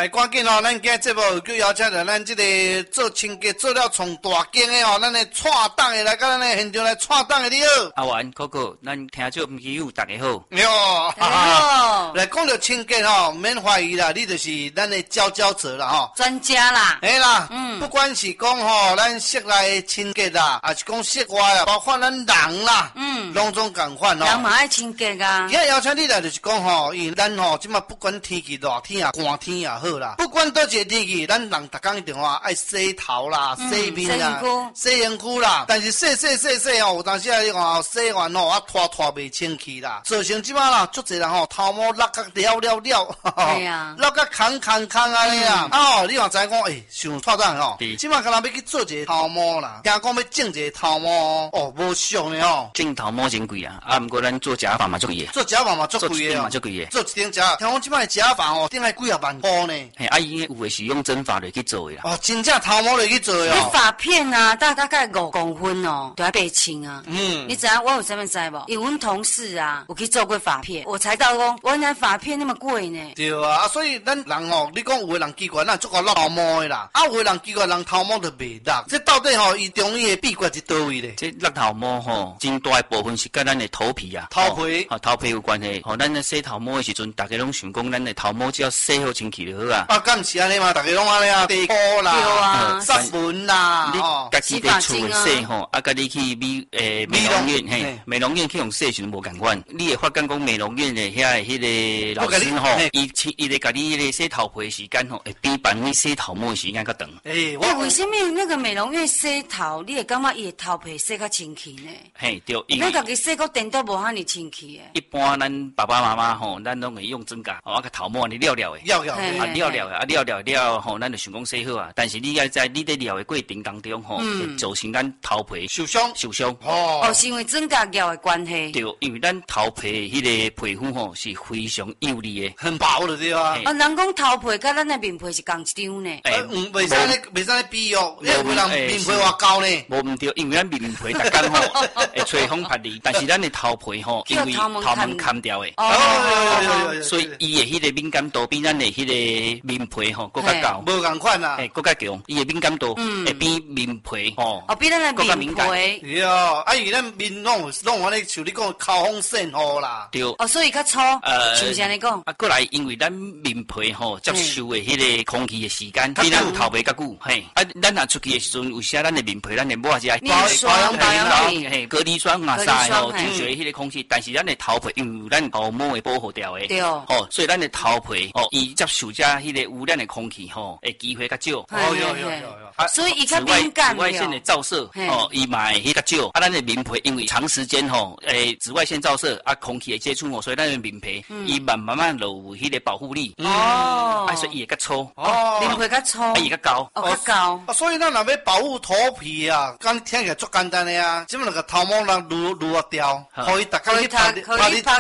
来赶紧哦，咱今日节目就邀请到咱这个做清洁做了从大间的哦，咱的串档的来到咱的现场来串档的你好。 阿元哥哥，咱听众朋友大家好。 哟， 大家好。 来讲到清洁哦，免怀疑啦，你就是咱的佼佼者啦吼。 专家啦。 嘿啦，不管是讲吼，咱室内清洁啦，还是讲室外啦，包括咱人啦，拢总共款哦。 人嘛爱清洁啊。 今日邀请你来就是讲吼，因为咱吼即马不管天气热天啊、寒天也好啦，不管倒一个天气，咱人逐工一定话爱洗头啦、洗面啦、洗身躯啦。但是洗吼，有当时啊，你看洗完吼，啊拖袂清气啦，造成即马啦，足侪人吼头毛落甲了， 对啊， 落甲空安尼啦。啊吼，你若知讲，想错档吼，即马敢若要去做一个头毛啦，听讲要整一个头毛哦，无俗呢吼。 整头毛真贵啊，毋过咱做假发嘛足贵的。 做假发嘛足贵的哦， 足贵的。 做一顶假，听讲即摆假发哦，顶来几啊万块呢。 嘿，伊有的是用真发来去做的啦。 哦，真正头毛来去做的哦。 你发片啊，大概5公分哦，都要被清啊。你知影我有啥物知无？因为阮同事啊，有去做过发片，我才到讲，原来发片那么贵呢。 对啊，所以咱人哦，你讲有的人奇怪，咱做个落头毛的啦，有的人奇怪，人头毛就袂落。这到底吼，伊中医的秘诀是倒位咧？ 这落头毛吼，真大一部分是跟咱的头皮啊， 头皮， 头皮有关系。咱咧洗头毛的时阵，大家拢想讲，咱的头毛只要洗好清气就好啊。 敢是安尼嘛？大家拢安尼啊，地裤啦，纱纹啦， 你家己伫厝里洗吼，甲你去美容院嘿，美容院去用洗时无共款。你会发觉讲美容院的迄个老师吼，伊咧甲你咧洗头皮的时间吼，会比办你洗头毛的时间较长。 为什么那个美容院洗头，你会感觉伊的头皮洗较清气呢？ 嘿，对， 咱家己洗个电都无遐尼清气的。 一般咱爸爸妈妈吼，咱拢会用指甲，个头毛你撩的，撩吼，咱就想讲洗好啊。但是你要在你在撩的过程当中吼，会造成咱头皮受伤。 哦，是因为指甲撩的关系。 对，因为咱头皮迄个皮肤吼是非常幼利的， 很薄的对啊。 人讲头皮甲咱的面皮是同一张呢。 袂使咧比哦，因为有人面皮偌高呢。 无对，因为咱面皮逐工吼会吹风发力，但是咱的头皮吼，因为头毛砍掉的，所以伊的迄个敏感度比咱的迄个面皮吼更加高， 无共款啦， 更加强，伊的敏感度会比面皮吼， 比咱的面皮。 对啊，因为咱面拢安尼像你讲口风渗透啦。 对。所以较粗。像是安尼讲。 过来，因为咱面皮吼接受的迄个空气的时间比咱头皮较久，嘿。咱若出去的时阵，有时咱的面皮，咱的抹只保养品， 嘿，隔离霜啊啥的吼，净水迄个空气。但是咱的头皮，因为咱头毛会保护掉的， 对哦。 所以咱的头皮伊接受遮迄个污染的空气吼，会机会较少。 所以伊较敏感。 紫外线的照射伊嘛会迄较少。咱的面皮因为长时间紫外线照射空气的接触所以咱的面皮伊慢慢有迄个保护力。所以伊会较粗。 面皮较粗。 伊较高。 较高。 所以咱若要保护头皮啊，刚听起来足简单的啊，只那个头毛让撸啊掉，可以大家去拍掉。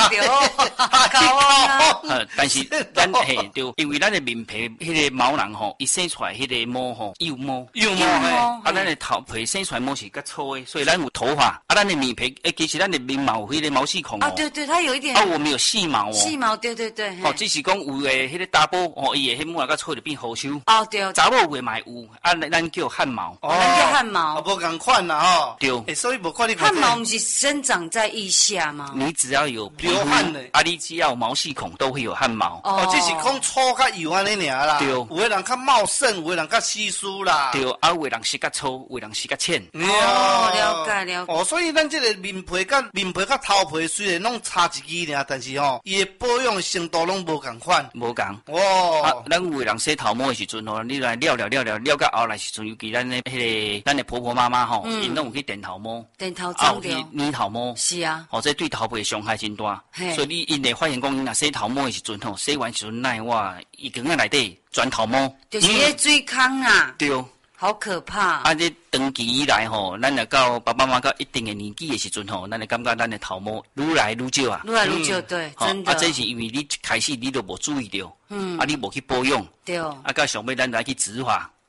但是咱嘿对，因为咱的面皮迄个毛囊伊生出来迄个毛幼毛咱的头皮生出来毛是较粗的，所以咱有头发咱的面皮其实咱的面毛有迄个毛细孔对，它有一点我们有细毛细毛对。 只是讲有的迄个查甫伊的迄毛较粗就变好收对。 查某有的嘛有咱叫汗毛咱叫汗毛无共款啦吼。 对。 所以无看你汗毛不是生长在腋下吗？ 你只要有流汗的你只要有毛细孔都会有汗毛这是讲粗较油安尼尔啦。 对。 有的人较茂盛，有的人较稀疏啦。 对。有的人是较粗，有的人是较浅。 了解。 所以咱这个面皮甲头皮虽然拢差一支尔，但是伊的保养程度拢无共款。 无共。咱有的人洗头毛的时阵你来撩到后来时阵，尤其咱的婆婆妈妈因拢有去电头毛。 电头脏掉。 捏头毛。 是啊。 这对头皮的伤害真大。所以你因会发现讲，若洗头毛的时阵洗完时阵一根内底全头毛。 就是迄水坑啊。 对。 好可怕！ 这长期以来咱若到爸爸妈妈到一定的年纪的时阵咱会感觉咱的头毛愈来愈少啊。 愈来愈少，对，真的。 这是因为你开始你都无注意到，你无去保养。 对。 到上尾咱来去植发。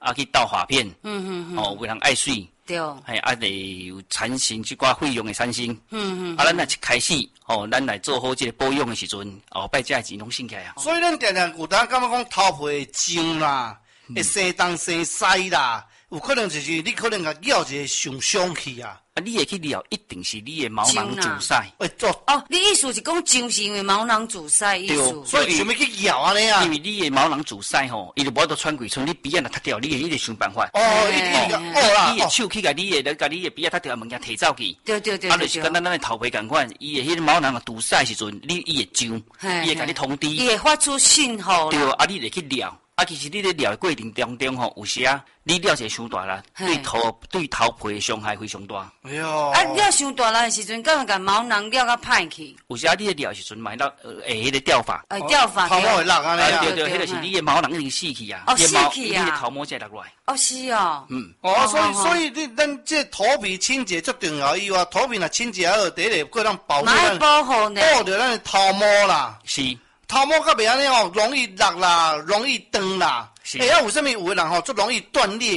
去倒发片，有人爱水。 对， 得有产生这寡费用的产生，咱若一开始，咱来做好这个保养的时阵，后摆这钱拢省起来啊。 所以咱常常有当感觉讲头皮会痒啦，会生东生西啦，有可能就是你可能甲咬一个上伤去啊。 你会去撩，一定是你的毛囊阻塞。 你意思是讲痒是因为毛囊阻塞意思？ 所以想要去咬安尼啊？ 因为你的毛囊阻塞伊就无得穿过村，你鼻仔若脱掉，你得想办法。你的手去甲你的鼻仔脱掉的物件摕走去。 对。 就是跟咱的头皮同款，伊的迄个毛囊堵塞时阵，伊会痒，伊会甲你通知， 伊会发出信号。 对，你得去撩。其实你咧撩的过程当中有时你撩者伤大啦，对头皮的伤害非常大。 哎呦！ 撩伤大啦的时阵，敢会甲毛囊撩甲歹去？ 有时你咧撩的时阵，买到迄个掉发。 掉发。 头毛会落安尼啊？ 对，迄就是你的毛囊已经死去啊。 死去啊！ 你的头毛才落来。 是哦。 所以咱这头皮清洁最重要以外，头皮若清洁好，第一个个人保着咱的头毛啦。 是。 头毛较袂安尼容易落啦，容易断啦。有啥物有的人足容易断裂。